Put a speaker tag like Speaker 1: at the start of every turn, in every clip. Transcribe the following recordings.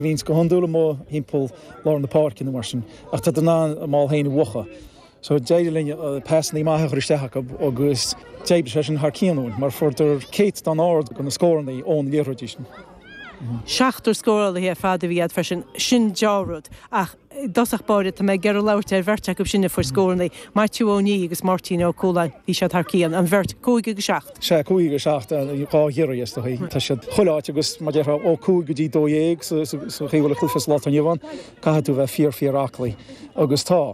Speaker 1: Víns go handúla mó hímpel lá na park in the marsin. Ach tá ná má héin wacha. So déidir linne passaní maithe chuisteach agus déidir sé an Harcíanún, mar fuidir Kate don áard go na scóraní ón lérodísin.
Speaker 2: Seachtar scórála hí fáda bhí ad fresin sin deárad ach dosach báide tá méid gar láirte ar bhirrte go sinna for scóraní mar túóní agus Martin ó Cólain hí sé Harcían an bhirt 5-7.
Speaker 1: Sé 5-7 gá is tá sé choláit agus mar de ó 5 go dtí 2 so chéhfuil chluchas lá an Johan caiú bheith 4 aclaí agus tá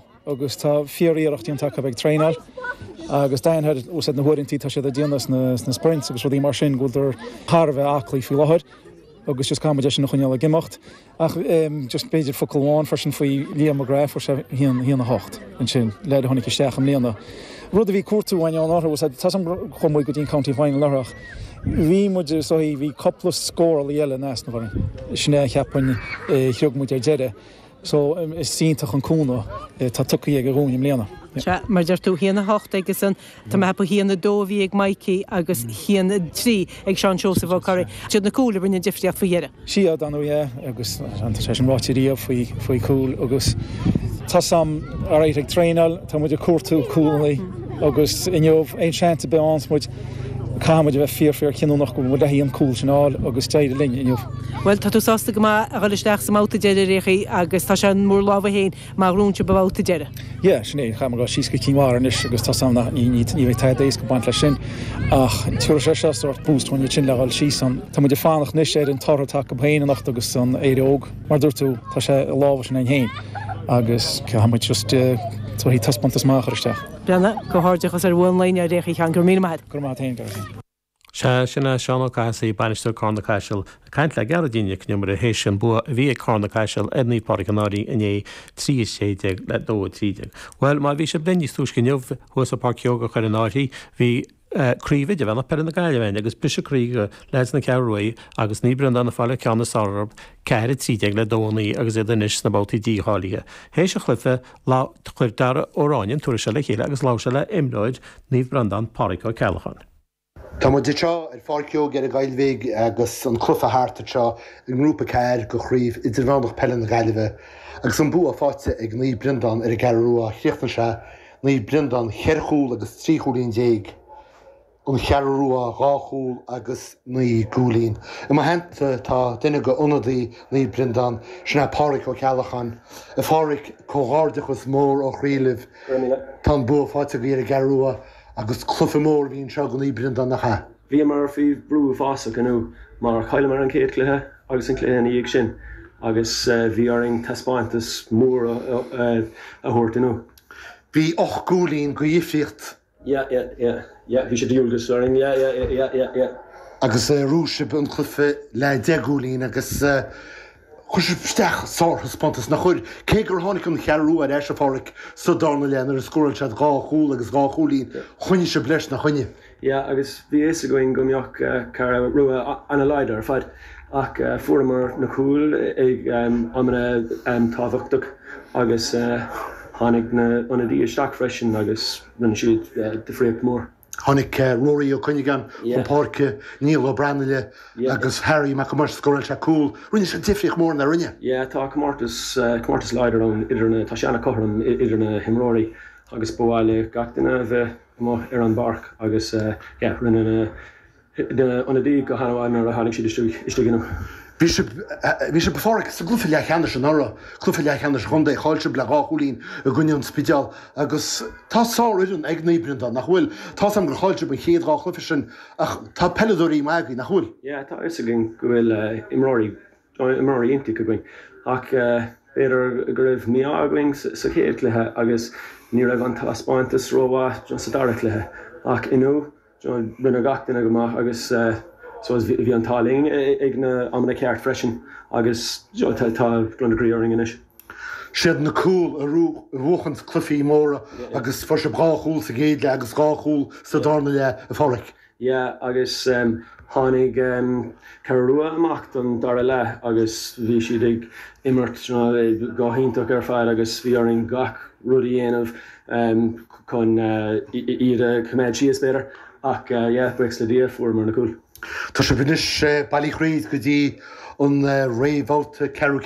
Speaker 1: 4 take bheith tréinál agus dainhead ús na thuirintí tá sé a déanas na sprints agus rudí mar sin gúidir Harbheith aclaí fi láthir. Agus just kam sin nach chuneala gimocht ach just beidir focailháin farsin faoi Liam McGrath for sé híana hocht an sin leid a tháinig isteach am léana. Rud a bhí cuatú aine an áthir was tá chumú go dtíon county fáin lerach. Bhí muidir so bhí coppla scór a eile nás na bhain. Sinné cheappain thiog muid ar deire. So is síntaach an cúna tá tucaí ag rúnim léana.
Speaker 2: Mar deir tú híana hocht agus an tá hepa híana dóhí ag Mikey agus híana trí ag Sean Joseph O'Carry. Siad na cúla brinne difriach faoiire.
Speaker 1: Siad an agus an sé an ráitiríomh faoi cúl agus tá sam ar éit ag tréinál tá muidir cuatú cúlaí agus inneomh éon seanta be ans muid cáimeid bheith 4 cinú nach go bhfuil hí an cúil sinál agus téidir linn inneomh.
Speaker 2: Well tá tú sásta go a gáilisteach sa máta deire réchaí agus tá sé mór lábha héin má rúnte bhháta deire.
Speaker 1: Ié, sinné chaá síca cíháis agus tá samna ní bheith dééis go baint le sin ach tuair sé seart bústhain sin leáil sísan. Tá muidir fánach níos sé an tartá go héanaach agus san éóg mar dúirtú tá sé lábha sin an héin agus muid just so hí taspantas mácharisteach.
Speaker 2: Brenna go háideachas ar bhfuilnaine a réchaí chean gur mí maid.
Speaker 1: Gur má héin.
Speaker 3: Sinna Seán Caisaí banisteir Carna Caiisiil caiint le gar daine cneimar a hééis sin bu bhí Carna Caiisiil ní parcanáí iné 3 le 2 Well má bhí sé benní túis gneomh thuas a parceoga chuir an áirí hí críomhide bhena per na gaiilehain agus bisisríige leis na ceirhaí agus ní brenn na fáile ceanna sarb ceir 3 le 2 agus idir níos na bbátaí díáige. Hééis a chlufa lá chuir dar óráin tuair se le chéile agus lá se le imráid níomh brandan paricá cealachan.
Speaker 4: Tá mu deteo ar fáceog ar a gailmhéig agus an clufa háartta seo an grúpa ceir go chríomh idir bhánach pellin na gaiileh agus an bú a fáte ag ní brindan ar a gearúa chríochtan se ní brindan cheirchúil agus tríchúlín déig an chearúa ráchúil agus ní gúlín. I má henta tá duine go ionadaí ní brindan sinna páric ó cealachan a fáric cóghardachas mór ó chríileh tá bú a fáte ar a gearúa agus clufa mór hín seo go ní brindan nach cha.
Speaker 5: Bhí mar fí brú fása ganú mar chaile mar an céad cluthe agus an cléan íag sin agus bhí aring taspáintas mór a thuirtainú.
Speaker 4: Bhí 8 gúlín go dhífriocht.
Speaker 5: Bhí sé dúilgus aring,
Speaker 4: agus rúise an clufa le 10 gúlín agus chuisteach sáthas spontas nach chuir cé gur tháinig an chearú a éis a fáric so dána leanar a scóil sead gáchúil agus gáchúlín chuine se bleis na chuine.
Speaker 5: Agus bhí éis a going gombeoch car rua anna leidir fad ach fuair na cúil ag amna táhachtach agus tháinig na onadí isteach freisin agus rinne siad de fréocht mór.
Speaker 4: Tháinig Rory ó Cunningham an páirce Neil O'Brien agus Harry McComar scóil se cúil rinne se difrioch mór na rinne.
Speaker 5: Tá Comórtas leidir an idir na tá seanna cothram idir na himráí agus bháile gachtainna bheith ar an barc agus rinne onadí go háháin ar a hánig siad isteginú.
Speaker 4: Bhí sé befáric sa glufa le cheanna an ára, clufa le cheanna chunda cháilte le gáchúlín a gúneon spideal agus tá sáidirn ag níbrinda nach bhfuil tá sam gur cháilte ban chéad gá chlufa sin ach tá peileúirí maigaí nach bhfuil.
Speaker 5: Tá is gin go bhfuil imráí inti go gin ach beidir go raibh mí ágaing sa chéad lethe agus ní raibh an taspáintas róhá John sa darach lethe ach inú rinne gachtainna go maith agus so bhí an táling ag na amna ceart freisin agus tá grunnaríoring inis.
Speaker 4: Siad na cúil a bhuachant clufií móra agus for se bráchúil sa géad le agus gáchúil sa dána le a fáric.
Speaker 5: Agus tháinig ceirúa amach don dar le agus bhí siad ag imirt gáthíntaach ar fáil agus bhí aring gach rudí aanamh chun iad cumméid síos beidir ach brex le díobh fuair mar na cúil.
Speaker 4: Tá sé bhuinis bailíchríd go dtí an réomhbhálta ceú